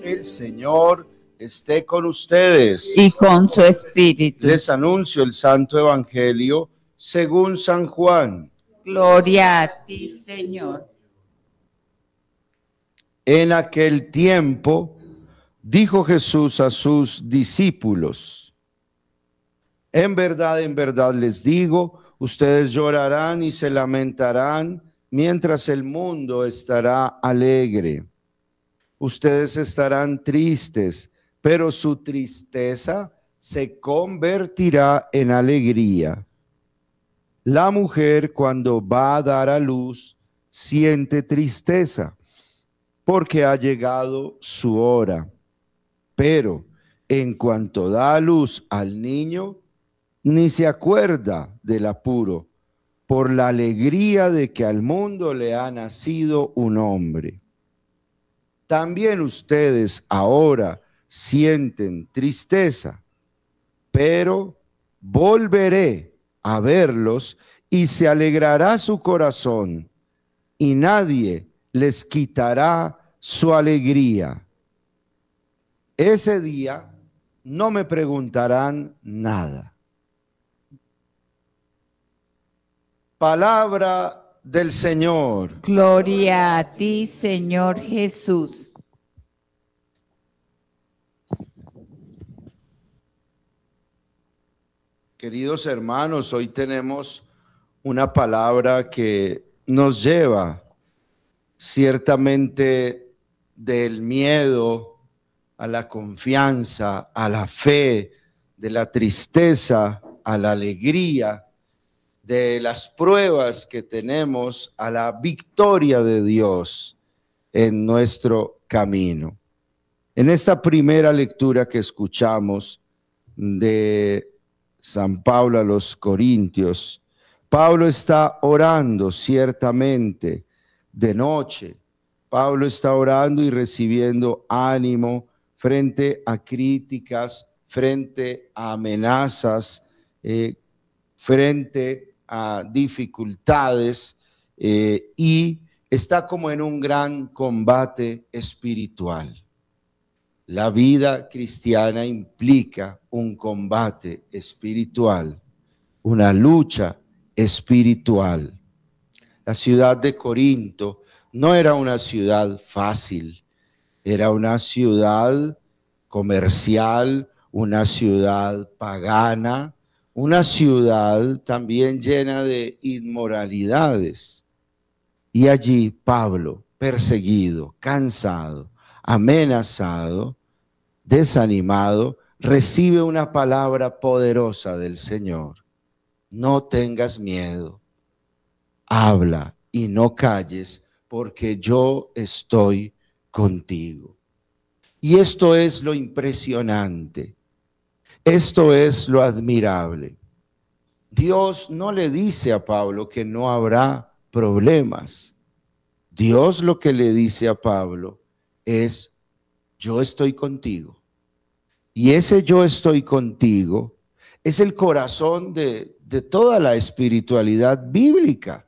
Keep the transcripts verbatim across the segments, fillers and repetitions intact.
El Señor esté con ustedes. Y con su espíritu. Les anuncio el Santo Evangelio según San Juan. Gloria a ti, Señor. En aquel tiempo dijo Jesús a sus discípulos: en verdad, en verdad les digo, ustedes llorarán y se lamentarán mientras el mundo estará alegre. Ustedes estarán tristes, pero su tristeza se convertirá en alegría. La mujer, cuando va a dar a luz, siente tristeza, porque ha llegado su hora. Pero en cuanto da a luz al niño, ni se acuerda del apuro, por la alegría de que al mundo le ha nacido un hombre. También ustedes ahora sienten tristeza, pero volveré a verlos y se alegrará su corazón, y nadie les quitará su alegría. Ese día no me preguntarán nada. Palabra del Señor. Gloria a ti, Señor Jesús. Queridos hermanos, hoy tenemos una palabra que nos lleva ciertamente del miedo a la confianza, a la fe, de la tristeza a la alegría, de las pruebas que tenemos a la victoria de Dios en nuestro camino. En esta primera lectura que escuchamos de San Pablo a los Corintios, Pablo está orando ciertamente de noche. Pablo está orando y recibiendo ánimo frente a críticas, frente a amenazas, eh, frente a dificultades, eh, y está como en un gran combate espiritual. La vida cristiana implica un combate espiritual, una lucha espiritual. La ciudad de Corinto no era una ciudad fácil, era una ciudad comercial, una ciudad pagana, una ciudad también llena de inmoralidades. Y allí Pablo, perseguido, cansado, amenazado, desanimado, recibe una palabra poderosa del Señor. No tengas miedo, habla y no calles, porque yo estoy contigo. Y esto es lo impresionante, esto es lo admirable. Dios no le dice a Pablo que no habrá problemas. Dios lo que le dice a Pablo es: yo estoy contigo. Y ese yo estoy contigo es el corazón de, de toda la espiritualidad bíblica.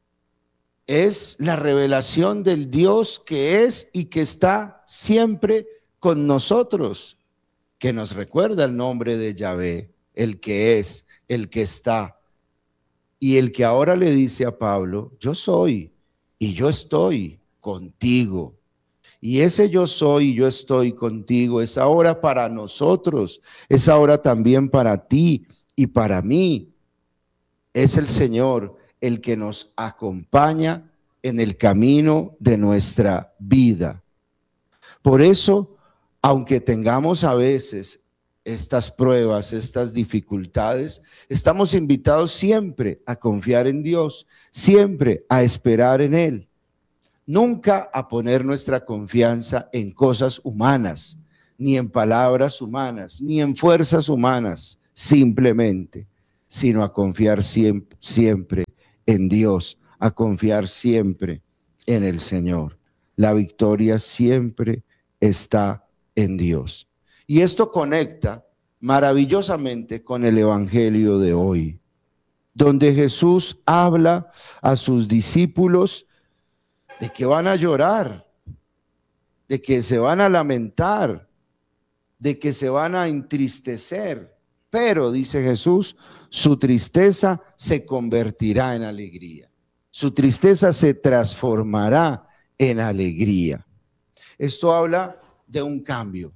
Es la revelación del Dios que es y que está siempre con nosotros, que nos recuerda el nombre de Yahvé, el que es, el que está. Y el que ahora le dice a Pablo: yo soy y yo estoy contigo. Y ese yo soy y yo estoy contigo es ahora para nosotros, es ahora también para ti y para mí. Es el Señor el que nos acompaña en el camino de nuestra vida. Por eso, aunque tengamos a veces estas pruebas, estas dificultades, estamos invitados siempre a confiar en Dios, siempre a esperar en Él. Nunca a poner nuestra confianza en cosas humanas, ni en palabras humanas, ni en fuerzas humanas, simplemente, sino a confiar siempre, siempre en Dios, a confiar siempre en el Señor. La victoria siempre está en Dios. Y esto conecta maravillosamente con el Evangelio de hoy, donde Jesús habla a sus discípulos de que van a llorar, de que se van a lamentar, de que se van a entristecer, pero dice Jesús, su tristeza se convertirá en alegría, su tristeza se transformará en alegría. Esto habla de un cambio,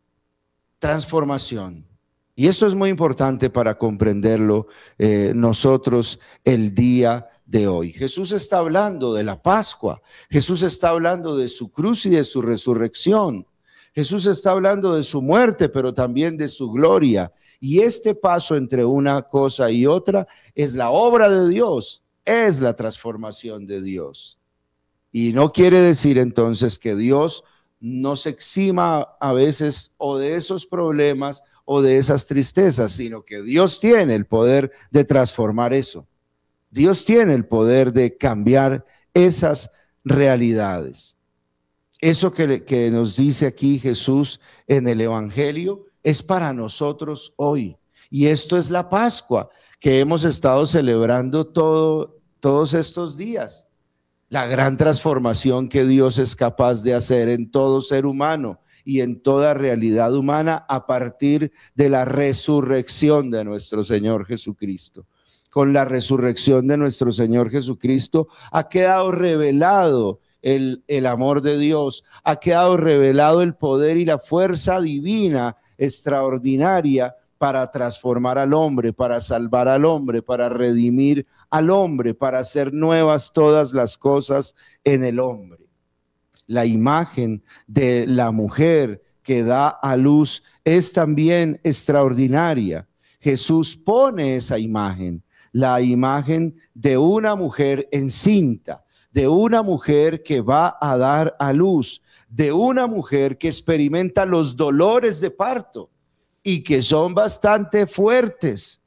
transformación. Y esto es muy importante para comprenderlo eh, nosotros el día de hoy. Jesús está hablando de la Pascua, Jesús está hablando de su cruz y de su resurrección. Jesús está hablando de su muerte, pero también de su gloria. Y este paso entre una cosa y otra es la obra de Dios, es la transformación de Dios. Y no quiere decir entonces que Dios nos exima a veces o de esos problemas o de esas tristezas, sino que Dios tiene el poder de transformar eso. Dios tiene el poder de cambiar esas realidades. Eso que, que nos dice aquí Jesús en el Evangelio es para nosotros hoy. Y esto es la Pascua que hemos estado celebrando todo, todos estos días. La gran transformación que Dios es capaz de hacer en todo ser humano y en toda realidad humana a partir de la resurrección de nuestro Señor Jesucristo. Con la resurrección de nuestro Señor Jesucristo ha quedado revelado el, el amor de Dios, ha quedado revelado el poder y la fuerza divina extraordinaria para transformar al hombre, para salvar al hombre, para redimir al hombre, para hacer nuevas todas las cosas en el hombre. La imagen de la mujer que da a luz es también extraordinaria. Jesús pone esa imagen, la imagen de una mujer encinta, de una mujer que va a dar a luz, de una mujer que experimenta los dolores de parto y que son bastante fuertes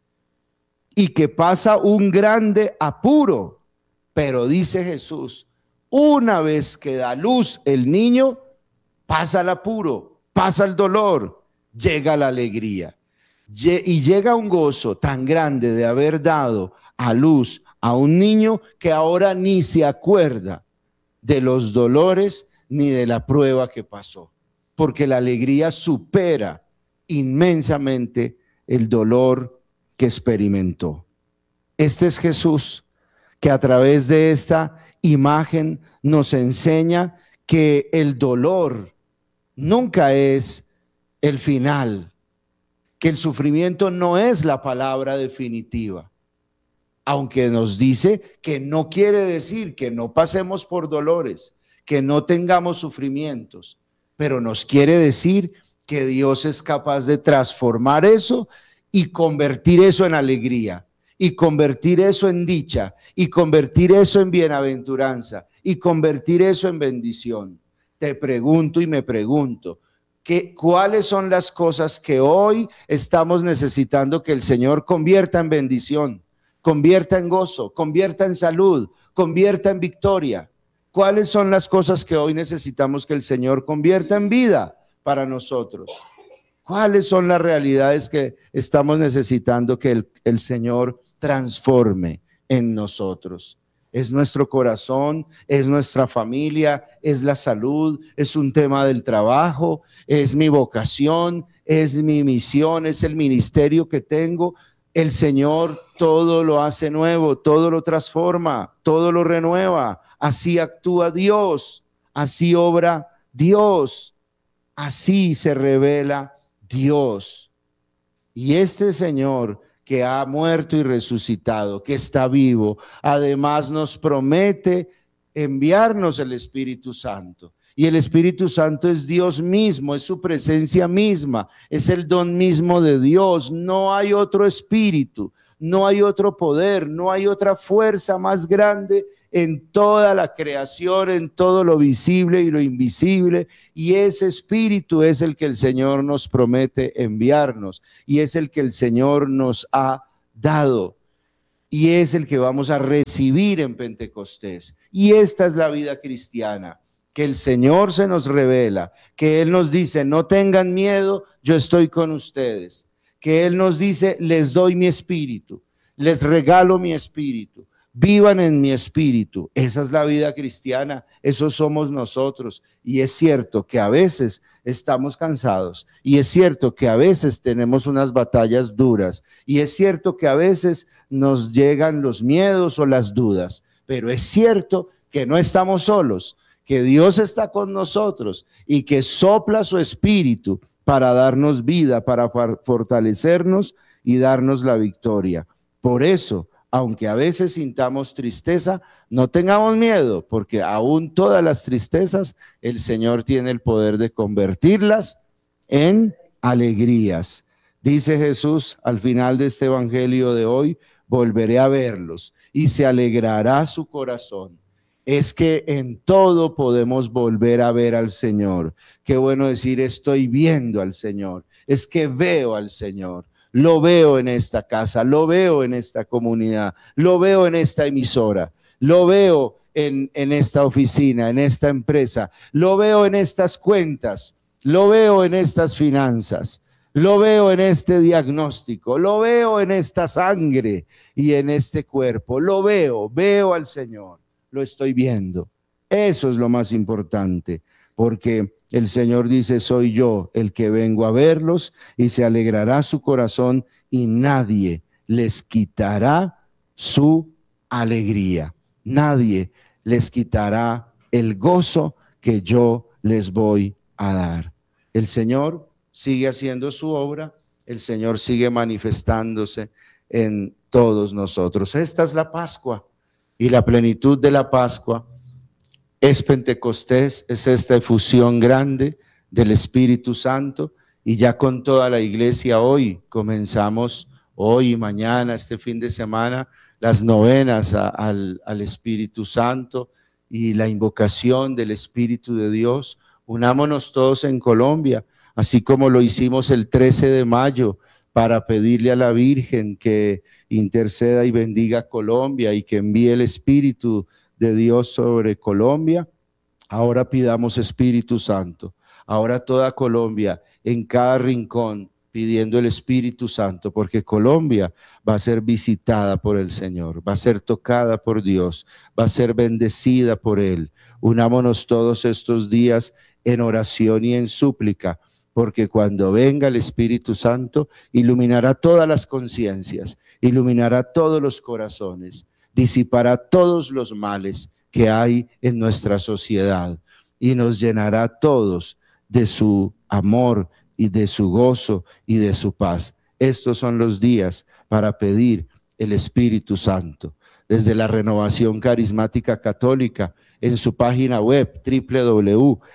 y que pasa un grande apuro. Pero dice Jesús, una vez que da luz el niño, pasa el apuro, pasa el dolor, llega la alegría. Y llega un gozo tan grande de haber dado a luz a un niño que ahora ni se acuerda de los dolores ni de la prueba que pasó, porque la alegría supera inmensamente el dolor que experimentó. Este es Jesús, que a través de esta imagen nos enseña que el dolor nunca es el final, que el sufrimiento no es la palabra definitiva, aunque nos dice que no quiere decir que no pasemos por dolores, que no tengamos sufrimientos, pero nos quiere decir que Dios es capaz de transformar eso y convertir eso en alegría, y convertir eso en dicha, y convertir eso en bienaventuranza, y convertir eso en bendición. Te pregunto y me pregunto, ¿qué, ¿cuáles son las cosas que hoy estamos necesitando que el Señor convierta en bendición, convierta en gozo, convierta en salud, convierta en victoria? ¿Cuáles son las cosas que hoy necesitamos que el Señor convierta en vida para nosotros? ¿Cuáles son las realidades que estamos necesitando que el, el Señor transforme en nosotros? Es nuestro corazón, es nuestra familia, es la salud, es un tema del trabajo, es mi vocación, es mi misión, es el ministerio que tengo. El Señor todo lo hace nuevo, todo lo transforma, todo lo renueva. Así actúa Dios, así obra Dios, así se revela Dios. Y este Señor que ha muerto y resucitado, que está vivo, además nos promete enviarnos el Espíritu Santo. Y el Espíritu Santo es Dios mismo, es su presencia misma, es el don mismo de Dios. No hay otro espíritu, no hay otro poder, no hay otra fuerza más grande en toda la creación, en todo lo visible y lo invisible, y ese espíritu es el que el Señor nos promete enviarnos, y es el que el Señor nos ha dado, y es el que vamos a recibir en Pentecostés. Y esta es la vida cristiana, que el Señor se nos revela, que Él nos dice, no tengan miedo, yo estoy con ustedes, que Él nos dice, les doy mi espíritu, les regalo mi espíritu, vivan en mi espíritu. Esa es la vida cristiana, eso somos nosotros. Y es cierto que a veces estamos cansados, y es cierto que a veces tenemos unas batallas duras, y es cierto que a veces nos llegan los miedos o las dudas, pero es cierto que no estamos solos, que Dios está con nosotros y que sopla su espíritu para darnos vida, para fortalecernos y darnos la victoria. Por eso, aunque a veces sintamos tristeza, no tengamos miedo, porque aún todas las tristezas, el Señor tiene el poder de convertirlas en alegrías. Dice Jesús al final de este evangelio de hoy: volveré a verlos y se alegrará su corazón. Es que en todo podemos volver a ver al Señor. Qué bueno decir, estoy viendo al Señor. Es que veo al Señor. Lo veo en esta casa, lo veo en esta comunidad, lo veo en esta emisora, lo veo en, en esta oficina, en esta empresa, lo veo en estas cuentas, lo veo en estas finanzas, lo veo en este diagnóstico, lo veo en esta sangre y en este cuerpo, lo veo, veo al Señor, lo estoy viendo. Eso es lo más importante, porque el Señor dice: soy yo el que vengo a verlos, y se alegrará su corazón y nadie les quitará su alegría. Nadie les quitará el gozo que yo les voy a dar. El Señor sigue haciendo su obra, el Señor sigue manifestándose en todos nosotros. Esta es la Pascua, y la plenitud de la Pascua es Pentecostés, es esta efusión grande del Espíritu Santo, y ya con toda la iglesia hoy comenzamos, hoy y mañana, este fin de semana, las novenas a, al, al Espíritu Santo y la invocación del Espíritu de Dios. Unámonos todos en Colombia, así como lo hicimos el trece de mayo, para pedirle a la Virgen que interceda y bendiga Colombia y que envíe el Espíritu de Dios sobre Colombia. Ahora pidamos Espíritu Santo. Ahora toda Colombia, en cada rincón, pidiendo el Espíritu Santo, porque Colombia va a ser visitada por el Señor, va a ser tocada por Dios, va a ser bendecida por Él. Unámonos todos estos días en oración y en súplica, porque cuando venga el Espíritu Santo, iluminará todas las conciencias, iluminará todos los corazones, disipará todos los males que hay en nuestra sociedad y nos llenará a todos de su amor y de su gozo y de su paz. Estos son los días para pedir el Espíritu Santo. Desde la Renovación Carismática Católica, en su página web doble u doble u doble u punto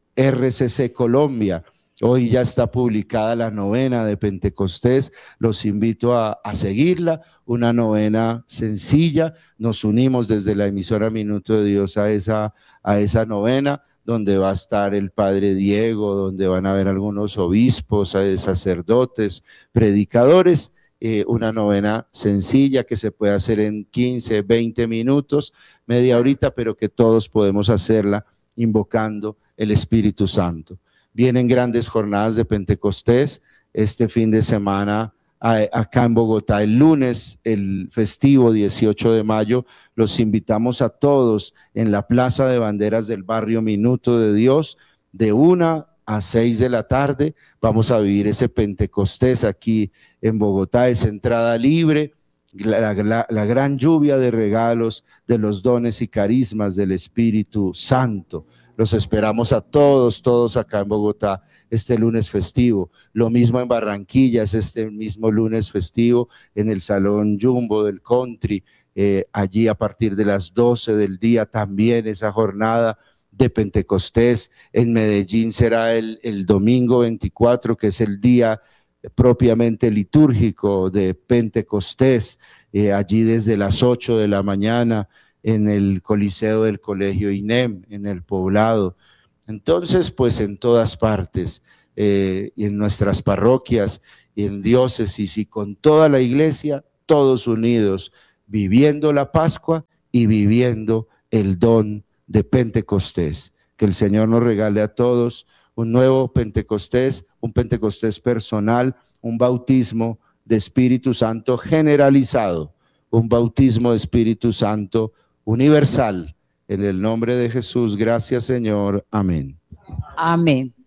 R C C Colombia, hoy ya está publicada la novena de Pentecostés. Los invito a, a seguirla, una novena sencilla. Nos unimos desde la emisora Minuto de Dios a esa, a esa novena, donde va a estar el Padre Diego, donde van a haber algunos obispos, sacerdotes, predicadores. Eh, una novena sencilla que se puede hacer en quince, veinte minutos, media horita, pero que todos podemos hacerla invocando el Espíritu Santo. Vienen grandes jornadas de Pentecostés este fin de semana acá en Bogotá. El lunes, el festivo dieciocho de mayo, los invitamos a todos en la Plaza de Banderas del barrio Minuto de Dios, de una a seis de la tarde. Vamos a vivir ese Pentecostés aquí en Bogotá. Es entrada libre, la, la, la gran lluvia de regalos, de los dones y carismas del Espíritu Santo. Los esperamos a todos, todos acá en Bogotá este lunes festivo. Lo mismo en Barranquilla, es este mismo lunes festivo en el Salón Jumbo del Country. Eh, allí a partir de las doce del día también esa jornada de Pentecostés. En Medellín será el, el domingo veinticuatro, que es el día propiamente litúrgico de Pentecostés, eh, allí desde las ocho de la mañana, en el Coliseo del Colegio I N E M, en el Poblado. Entonces, pues en todas partes, eh, y en nuestras parroquias, y en diócesis, y con toda la iglesia, todos unidos, viviendo la Pascua y viviendo el don de Pentecostés. Que el Señor nos regale a todos un nuevo Pentecostés, un Pentecostés personal, un bautismo de Espíritu Santo generalizado, un bautismo de Espíritu Santo universal. En el nombre de Jesús, gracias Señor. Amén. Amén.